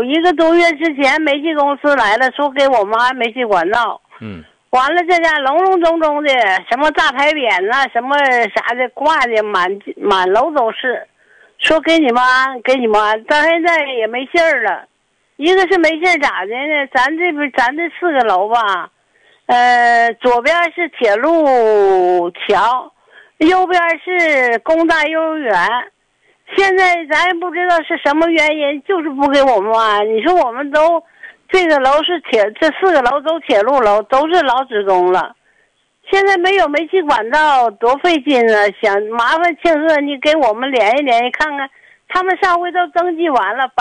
1个多月之前，煤气公司来了，说给我们安煤气管道。完了，这家隆隆中中的，什么大牌匾呐，什么啥的挂的满楼都是，说给你们安，给你们安，到现在也没信儿了。一个是没信儿咋的呢？咱这4个楼吧，左边是铁路桥，右边是工大幼儿园。现在咱也不知道是什么原因，就是不给我们安。你说我们都这个楼是这4个楼都铁路楼，都是老职工了。现在没有煤气管道，多费劲啊！想麻烦庆贺你给我们联系联系，看看他们上回都登记完了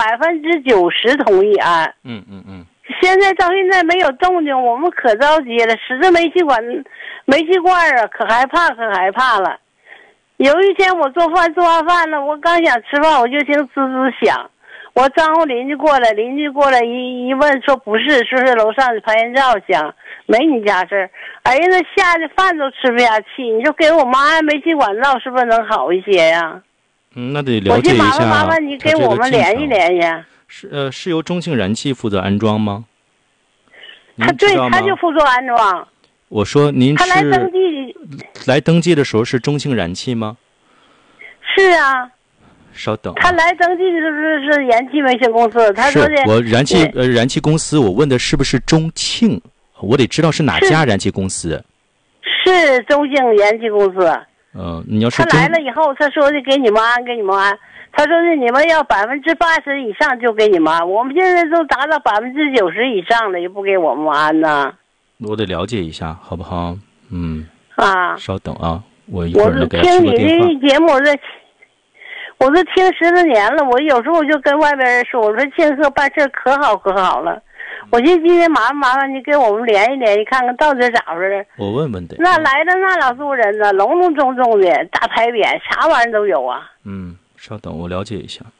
，90%同意安。现在到现在没有动静，我们可着急了，使这煤气罐啊，可害怕了。有一天我做完饭了，我刚想吃饭，我就听滋滋响。我张呼邻居过来一问，说不是，说是楼上的排烟罩响，没你家事儿。哎呀，那吓得饭都吃不下去。你说给我妈安煤气管道是不是能好一些呀？ 那得了解一下。 麻烦你给我们联系联系。 是由中庆燃气负责安装吗？ 他就负责安装。 我说您是他来登记的时候是中庆燃气吗？ 是啊。 稍等。 他来登记的是燃气煤气公司，他说的。 我燃气公司，我问的是不是中庆？我得知道是哪家燃气公司。 是中庆燃气公司。 你要是他来了以后，他说的给你们安。他说的你们要80%以上就给你们安，我们现在都达到90%以上了，也不给我们安呢。 我得了解一下，好不好？稍等啊，我一会儿给他听你出个电话。 这节目，我都听10多年了。我有时候我就跟外边人说，我说庆贺办事可好了。我今天麻烦你给我们联系联系，看看到底咋回事。 我问问得。 那来的那老多人呢，隆隆中中的大牌匾，啥玩意儿都有啊。 稍等，我了解一下。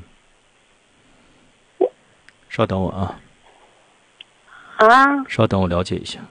稍等我啊。稍等，我了解一下。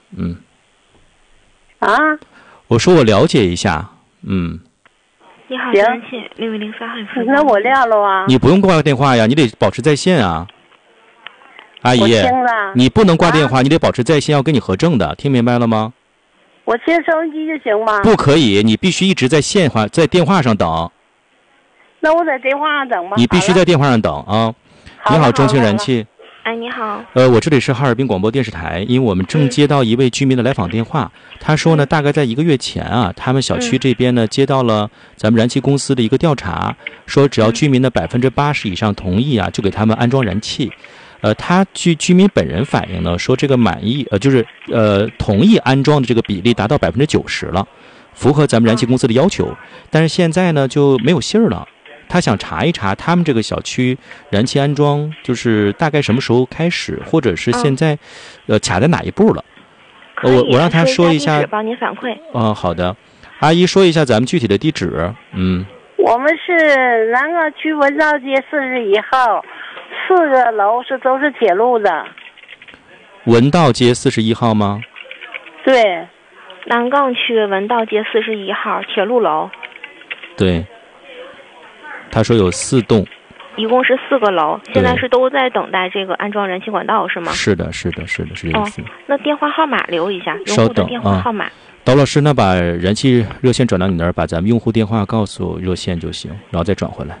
我说我了解一下。 你好，谢谢6103号。 那我撂了啊。 你不用挂电话呀，你得保持在线啊。阿姨，你不能挂电话，你得保持在线，要跟你核证的，听明白了吗？ 我听收音机就行吗？ 不可以，你必须一直在在电话上等。 那我在电话上等吧。 你必须在电话上等啊。你好，中庆燃气。 哎，你好。 我这里是哈尔滨广播电视台，因为我们正接到一位居民的来访电话，他说呢，大概在1个月前啊，他们小区这边呢接到了咱们燃气公司的一个调查，说只要居民的80%以上同意啊，就给他们安装燃气。他据居民本人反映呢，说这个满意就是同意安装的这个比例达到90%了，符合咱们燃气公司的要求。但是现在呢就没有信儿了，他想查一查他们这个小区燃气安装就是大概什么时候开始，或者是现在卡在哪一步了。我让他说一下， 帮您反馈。 好的，阿姨说一下咱们具体的地址。 我们是南岗区文昭街41号。4个楼都是铁路的。 文道街41号吗？ 对， 南岗区文道街41号铁路楼。 对，他说有4栋， 一共是4个楼，现在是都在等待这个安装燃气管道是吗？ 是的，是这意思。 那电话号码留一下，用户的电话号码。 刀老师，那把燃气热线转到你那儿，把咱们用户电话告诉热线就行，然后再转回来。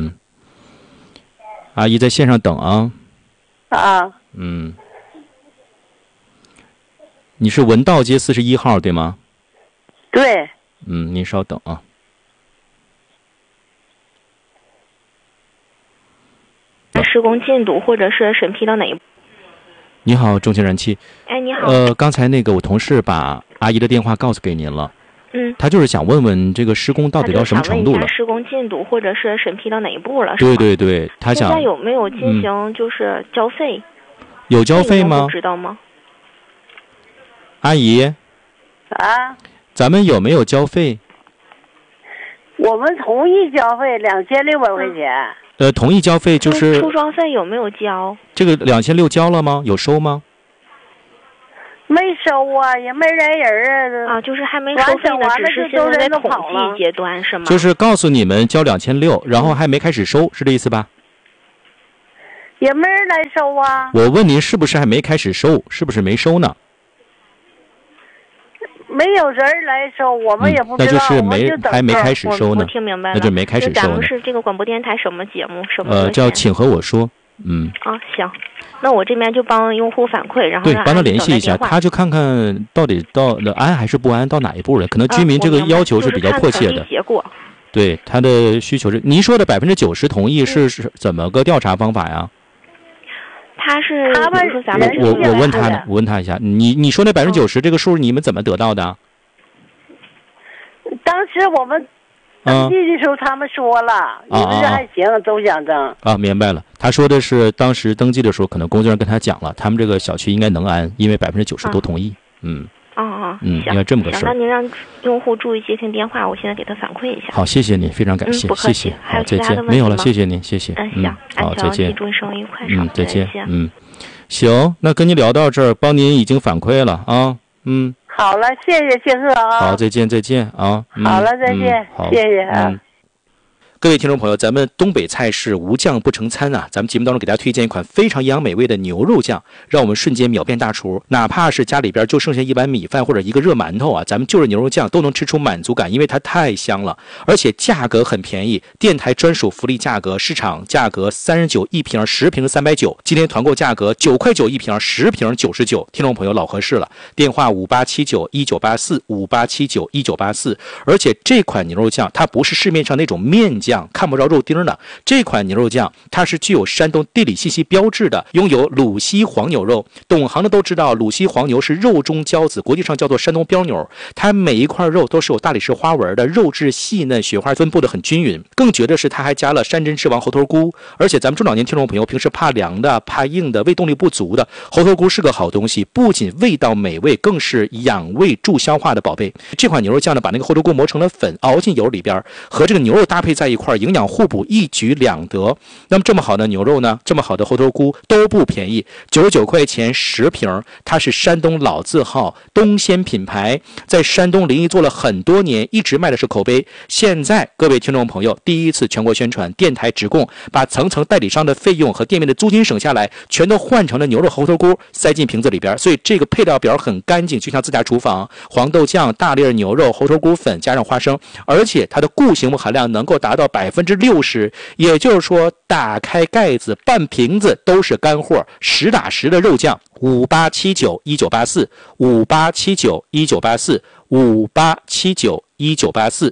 阿姨在线上等啊。你是文道街41号对吗？ 对。 您稍等啊。 施工进度或者是审批到哪一步？ 你好，中庆燃气。 哎，你好。 刚才那个我同事把阿姨的电话告诉给您了。他就是想问问这个施工到底到什么程度了？ 施工进度或者是审批到哪一步了？ 对，他想。 现在有没有进行就是交费？ 有交费吗？ 知道吗？ 阿姨。咱们有没有交费？ 我们同意交费2600块钱。 同意交费就是出装费有没有交？ 这个2600交了吗？有收吗？ 没收啊，也没来人啊。 就是还没收费呢，只是现在在统计阶段是吗？ 就是告诉你们交2600，然后还没开始收，是这意思吧？ 也没人来收啊。 我问您是不是还没开始收，是不是没收呢？ 没有人来收，我们也不知道， 那就是还没开始收呢。 我听明白了， 那就没开始收呢。 咱们是这个广播电台什么节目？什么？ 叫请和我说。 行，那我这边就帮用户反馈，然后对，帮他联系一下，他就看看到底到了安还是不安，到哪一步了。可能居民这个要求是比较迫切的。 结果。 对，他的需求是，您说的90%同意是怎么个调查方法呀？ 他是，比如说咱们我问他呢，我问他一下，你说那90%这个数你们怎么得到的？ 当时我们登记的时候他们说了，你们这还行，都想登。 明白了。他说的是当时登记的时候，可能工作人员跟他讲了，他们这个小区应该能安，因为90%都同意。应该这么个事儿。 那您让用户注意接听电话，我现在给他反馈一下。 好，谢谢你，非常感谢， 不客气。 好，再见。没有了，谢谢您，谢谢。 行， 好，再见。 祝生意愉快。 再见。行，那跟您聊到这儿，帮您已经反馈了啊。 好了，谢谢谢贺啊。 好，再见啊。 好了，再见，谢谢啊。 各位听众朋友，咱们东北菜是无酱不成餐啊！咱们节目当中给大家推荐一款非常营养美味的牛肉酱，让我们瞬间秒变大厨。哪怕是家里边就剩下一碗米饭或者一个热馒头啊，咱们就着牛肉酱都能吃出满足感，因为它太香了，而且价格很便宜，电台专属福利价格，市场价格39一瓶，10瓶390，今天团购价格9块9一瓶，10瓶99。听众朋友老合适了，电话58791984，58791984。而且这款牛肉酱它不是市面上那种面酱。看不着肉丁的这款牛肉酱，它是具有山东地理信息标志的，拥有鲁西黄牛肉。懂行的都知道，鲁西黄牛是肉中骄子，国际上叫做山东膘牛。它每一块肉都是有大理石花纹的，肉质细嫩，雪花分布的很均匀。更绝的是，它还加了山珍之王猴头菇。而且咱们中老年听众朋友平时怕凉的、怕硬的、胃动力不足的，猴头菇是个好东西，不仅味道美味，更是养胃助消化的宝贝。这款牛肉酱呢，把那个猴头菇磨成了粉，熬进油里边，和这个牛肉搭配在一块，营养互补，一举两得。那么这么好的牛肉呢，这么好的猴头菇都不便宜，99块钱10瓶。它是山东老字号东鲜品牌，在山东临沂做了很多年，一直卖的是口碑。现在各位听众朋友第一次全国宣传，电台直供，把层层代理商的费用和店面的租金省下来，全都换成了牛肉猴头菇，塞进瓶子里边。所以这个配料表很干净，就像自家厨房。黄豆酱、大粒牛肉、猴头菇粉加上花生，而且它的固形物含量能够达到60%，也就是说打开盖子半瓶子都是干货，实打实的肉酱。58791984 58791984 58791984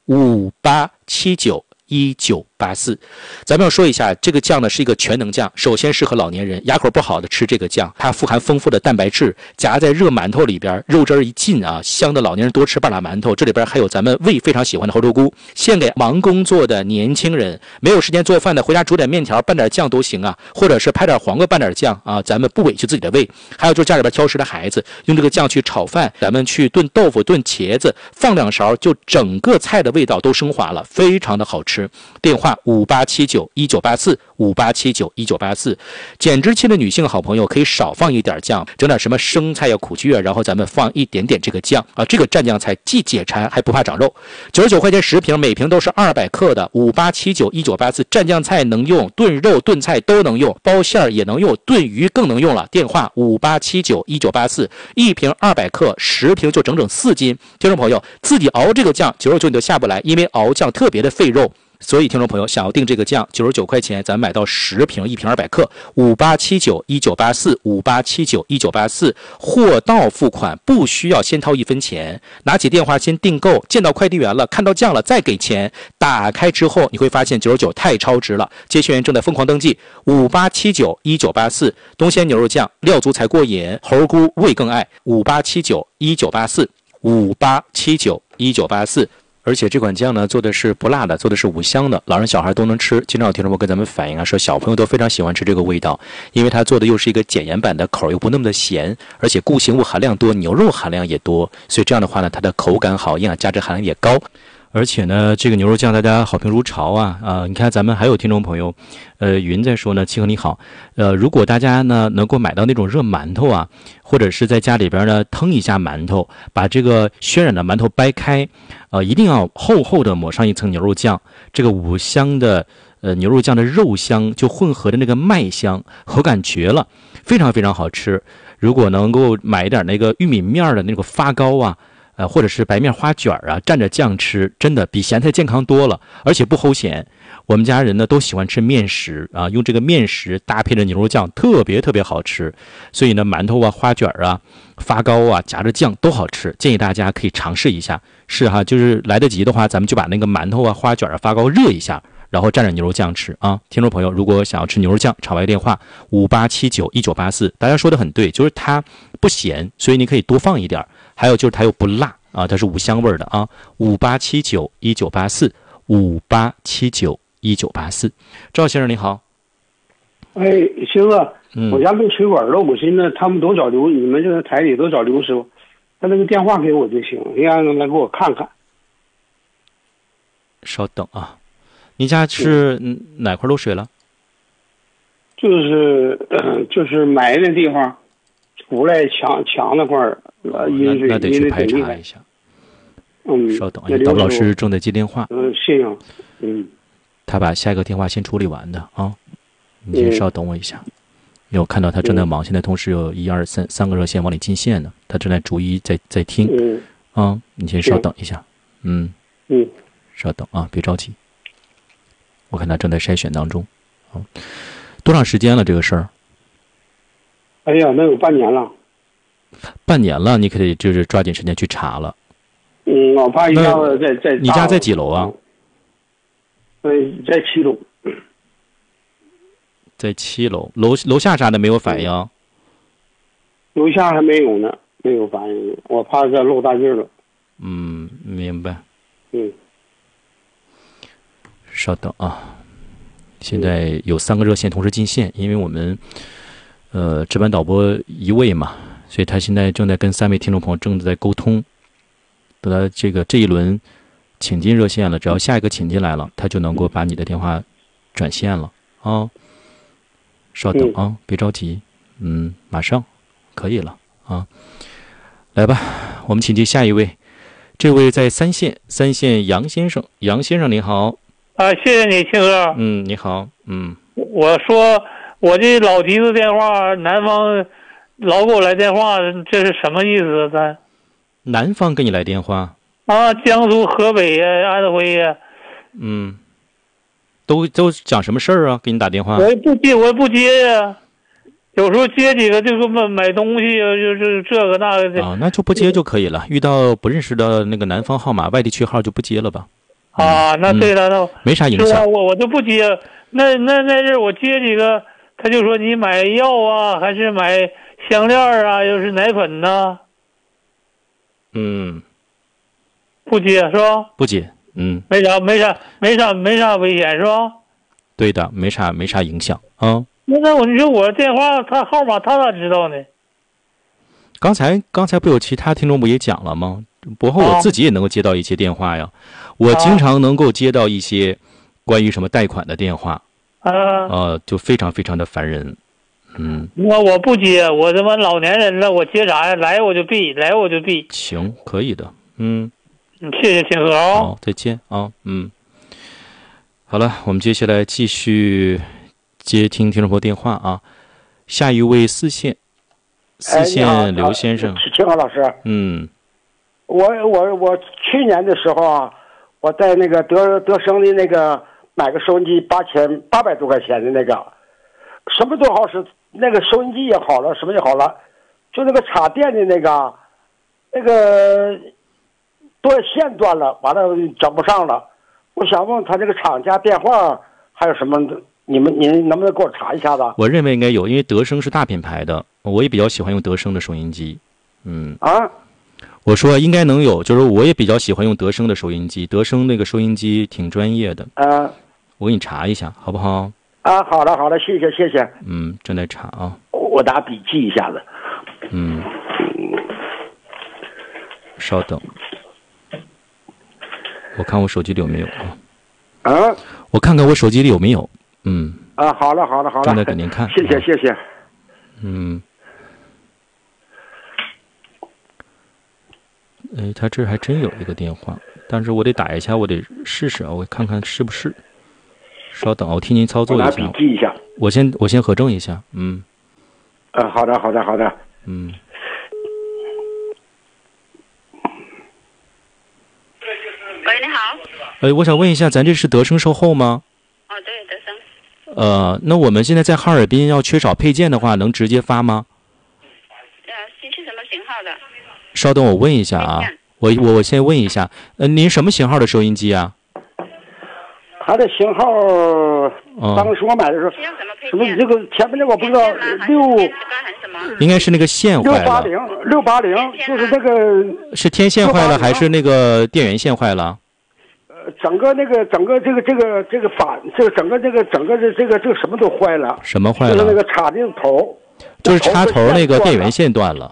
58791984。咱们要说一下，这个酱呢是一个全能酱，首先适合老年人，牙口不好的吃这个酱，它富含丰富的蛋白质，夹在热馒头里边，肉汁一进啊，香的老年人多吃半拉馒头。这里边还有咱们胃非常喜欢的猴头菇，献给忙工作的年轻人，没有时间做饭的，回家煮点面条拌点酱都行啊，或者是拍点黄瓜拌点酱啊，咱们不委屈自己的胃。还有就是家里边挑食的孩子，用这个酱去炒饭，咱们去炖豆腐、炖茄子，放2勺，就整个菜的味道都升华了，非常的好吃。电话58791984 58791984。减脂期的女性好朋友可以少放一点酱，整点什么生菜呀、苦苣啊，然后咱们放一点点这个酱啊，这个蘸酱菜既解馋还不怕长肉。99块钱10瓶，每瓶都是200克的。58791984蘸酱菜能用，炖肉炖菜都能用，包馅也能用，炖鱼更能用了。电话58791984，一瓶200克，10瓶就整整4斤。听众朋友自己熬这个酱99你都下不来，因为熬酱特别的费肉。所以听众朋友想要订这个酱99块钱，咱买到10瓶，一瓶200克。58791984 58791984，货到付款，不需要先掏1分钱，拿起电话先订购，见到快递员了，看到酱了再给钱。打开之后你会发现99太超值了，接线员正在疯狂登记。58791984，东鲜牛肉酱，料足才过瘾，猴菇味更爱。58791984 58791984。而且这款酱呢做的是不辣的，做的是无香的，老人小孩都能吃。经常有听众朋友跟咱们反映啊，说小朋友都非常喜欢吃这个味道，因为它做的又是一个减盐版的，口又不那么的咸，而且固形物含量多，牛肉含量也多，所以这样的话呢，它的口感好，营养价值含量也高。而且呢，这个牛肉酱大家好评如潮啊！你看咱们还有听众朋友，云在说呢，七哥你好，如果大家呢能够买到那种热馒头啊，或者是在家里边呢腾一下馒头，把这个渲染的馒头掰开，一定要厚厚的抹上一层牛肉酱，这个五香的牛肉酱的肉香就混合着那个麦香，口感绝了，非常非常好吃。如果能够买一点那个玉米面的那个发糕啊，或者是白面花卷啊，蘸着酱吃，真的比咸菜健康多了，而且不齁咸。我们家人呢都喜欢吃面食啊，用这个面食搭配着牛肉酱，特别特别好吃。所以呢，馒头啊、花卷啊、发糕啊，夹着酱都好吃，建议大家可以尝试一下。是哈，就是来得及的话，咱们就把那个馒头啊、花卷啊、发糕热一下，然后蘸着牛肉酱吃啊。听众朋友，如果想要吃牛肉酱，场外电话58791984。大家说的很对，就是它不咸，所以你可以多放一点。还有就是它又不辣啊，它是无香味的啊。58791984，58791984。赵先生您好。 哎，星子，我家漏水管了，我寻思他们都找刘，你们这个台里都找刘师傅，他那个电话给我就行，让他来给我看看。 稍等啊，您家是哪块漏水了？ 就是埋的地方，出来墙那块儿阴水， 那得去排查一下。稍等，导老师正在接电话。 谢谢。 他把下一个电话先处理完的啊，你先稍等我一下。因为我看到他正在忙，现在同时有1、2、3个热线往里进线呢，他正在逐一在听。你先稍等一下。稍等啊，别着急。我看他正在筛选当中。多长时间了这个事儿？ 哎呀，那有半年了。 半年了，你可得就是抓紧时间去查了。 我怕一下子在你家在几楼啊？ 在7楼。 在7楼，楼下啥的没有反应？ 楼下还没有呢，没有反应，我怕这漏大劲了。 明白。稍等啊，现在有3个热线同时进线，因为我们值班导播1位嘛，所以他现在正在跟3位听众朋友正在沟通。等到这一轮请进热线了，只要下一个请进来了，他就能够把你的电话转线了啊。稍等啊，别着急，马上可以了啊。来吧，我们请进下一位，这位在三线杨先生，杨先生您好。 谢谢你，庆哥。 你好。 我说我这老提示电话，南方老给我来电话，这是什么意思？咱南方给你来电话江苏、河北呀、安徽呀。 都讲什么事儿啊？给你打电话？ 我也不接呀。有时候接几个就买东西啊，就是这个那个的。 那就不接就可以了。遇到不认识的那个南方号码、外地区号就不接了吧？ 那对了，那没啥影响。 我就不接。那阵我接几个，他就说你买药啊，还是买项链啊，又是奶粉呢？ 不接是吧？ 不接。 没啥危险是吧？ 对的，没啥影响啊。 你说我电话他号码他咋知道呢？ 刚才不有其他听众不也讲了吗？博后我自己也能够接到一些电话呀，我经常能够接到一些关于什么贷款的电话，就非常非常的烦人。 我不接，我他妈老年人了，我接啥呀？来我就闭。 行，可以的。 谢谢庆哥。 好，再见啊。好了，我们接下来继续接听众朋友电话啊。下一位四线刘先生。 是庆哥老师。我去年的时候啊，我在那个德生的那个买个收音机800多块钱的那个，什么都好使，那个收音机也好了，什么也好了，就那个插电的那个线断了，完了整不上了。我想问他这个厂家电话还有什么？您能不能给我查一下子？ 我认为应该有，因为德生是大品牌的，我也比较喜欢用德生的收音机。我说应该能有，就是我也比较喜欢用德生的收音机，德生那个收音机挺专业的。我给你查一下，好不好？ 好的，谢谢。 正在查啊。 我打笔记一下子。 稍等。我看我手机里有没有啊？我看看我手机里有没有。 好了。 正在给您看。 谢谢。 他这还真有一个电话，但是我得打一下，我得试试啊，我看看是不是。 稍等，我替您操作一下。 我拿笔记一下。 我先核证一下。 好的。 喂，你好。 我想问一下，咱这是德生售后吗？ 哦，对，德生。 那我们现在在哈尔滨要缺少配件的话，能直接发吗？ 是什么型号的？ 稍等，我问一下啊。我先问一下，您什么型号的收音机啊？ 它的型号，当时我买的时候，什么这个前面那个我不知道6， 应该是那个线坏了。 680，就是那个是天线坏了还是那个电源线坏了？ 整个这个板，整个这个什么都坏了。 什么坏了？ 就是那个插的头， 就是插头那个电源线断了。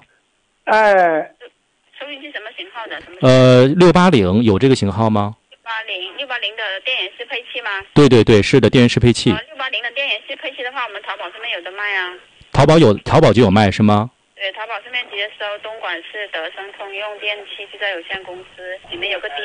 收音机什么型号的 ？680有这个型号吗 ？680的电源适配器吗？ 对，是的，电源适配器。 680的电源适配器的话，我们淘宝上面有的卖啊。 淘宝就有卖是吗？ 对，淘宝上面直接搜东莞市德生通用电器制造有限公司，里面有个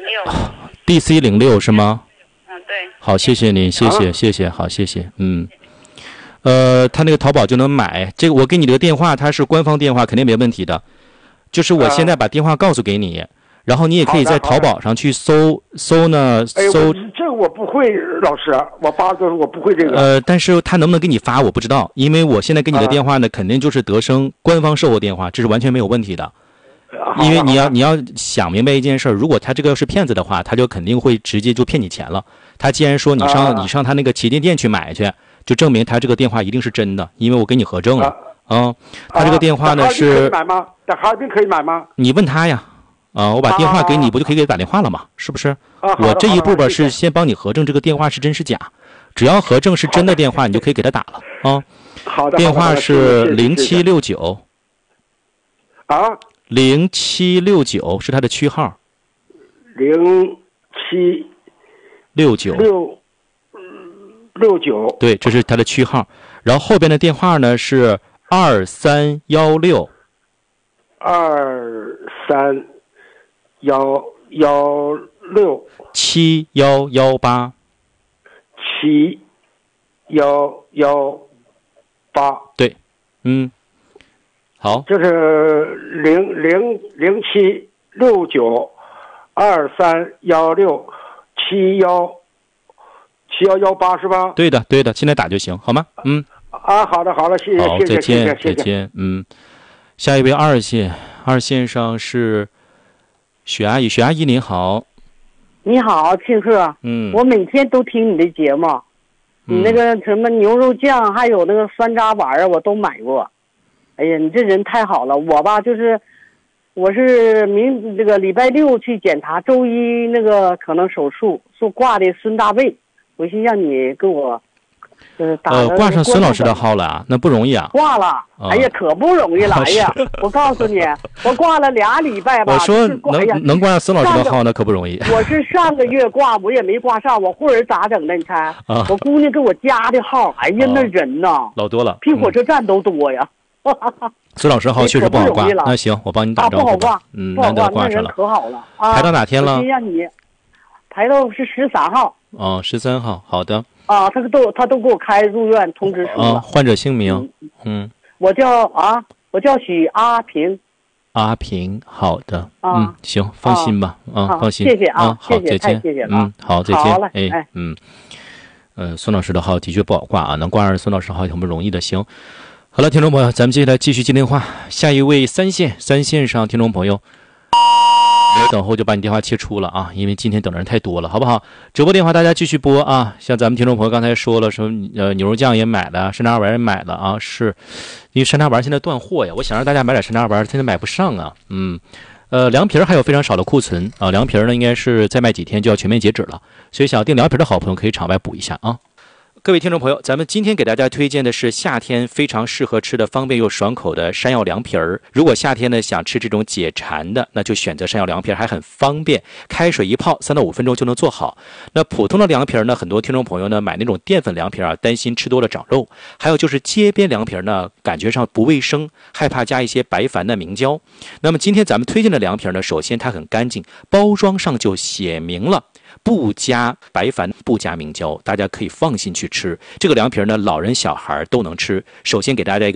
DC06 是吗？ 对。 好，谢谢您，谢谢，好，谢谢。他那个淘宝就能买，这个我给你这个电话，它是官方电话，肯定没问题的。就是我现在把电话告诉给你，然后你也可以在淘宝上去搜呢。 这个我不会，老师，我8个我不会这个。 但是他能不能给你发我不知道，因为我现在给你的电话呢，肯定就是德生官方售后电话，这是完全没有问题的。因为你要想明白一件事，如果他这个要是骗子的话，他就肯定会直接就骗你钱了。他既然说你上他那个旗舰店去买去，就证明他这个电话一定是真的，因为我给你核证了。他这个电话呢是在哈尔滨可以买吗？ 你问他呀。我把电话给你，不就可以给他打电话了吗？是不是？我这一步吧是先帮你核证这个电话是真是假，只要核证是真的电话，你就可以给他打了啊。 好的。 电话是0769。0769是他的区号。0769。对，这是他的区号。然后后边的电话呢是2316。 2316 7118 7118。 对，好， 就是0769 2316 7118是吧？ 对的，现在打就行，好吗？ 好的，谢谢， 好，再见。下一位二线上是许阿姨，您好。 你好，庆贺。我每天都听你的节目，你那个什么牛肉酱，还有那个酸渣丸啊，我都买过。哎呀，你这人太好了。我吧，我是这个礼拜6去检查，周一那个可能手术，说挂的孙大贝，我寻让你给我。 挂上孙老师的号了啊，那不容易啊。 挂了，哎呀，可不容易了，哎呀，我告诉你，我挂了2礼拜吧。 我说能挂上孙老师的号，那可不容易。 我是上个月挂，我也没挂上，我户人咋整的？你猜？我姑娘给我加的号，哎呀，那人呐， 老多了， 比火车站都多呀。 孙老师号确实不好挂，那行，我帮你打招呼。 不好挂， 难得挂上了， 可好了。 排到哪天了？ 让你排到是13号。 13号，好的。 他都给我开入院通知书了。 患者姓名， 我叫许阿平。 阿平，好的，行，放心吧，放心， 谢谢啊， 好，再见， 谢谢了， 好，再见， 好嘞， 孙老师的号的确不好挂啊，能挂上孙老师号也挺不容易的，行，好了，听众朋友，咱们接下来继续接电话，下一位三线上听众朋友。等候就把你电话切出了啊，因为今天等的人太多了，好不好？直播电话大家继续拨啊。像咱们听众朋友刚才说了，说牛肉酱也买了，山楂丸也买了啊，是因为山楂丸现在断货呀，我想让大家买点山楂丸，现在买不上啊。凉皮还有非常少的库存啊，凉皮呢应该是再卖几天就要全面截止了，所以想要订凉皮的好朋友可以场外补一下啊。各位听众朋友，咱们今天给大家推荐的是夏天非常适合吃的方便又爽口的山药凉皮儿。如果夏天呢想吃这种解馋的，那就选择山药凉皮儿，还很方便，开水一泡3到5分钟就能做好。那普通的凉皮儿呢，很多听众朋友呢买那种淀粉凉皮儿啊，担心吃多了长肉；还有就是街边凉皮儿呢，感觉上不卫生，害怕加一些白矾的明胶。那么今天咱们推荐的凉皮儿呢，首先它很干净，包装上就写明了不加白矾，不加明胶，大家可以放心去吃。这个凉皮呢，老人小孩都能吃。首先给大家一个